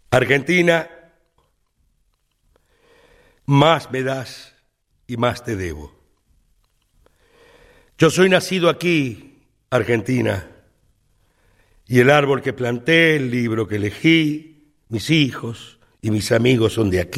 Argentina, más me das y más te debo. Yo soy nacido aquí, Argentina, y el árbol que planté, el libro que elegí, mis hijos y mis amigos son de aquí.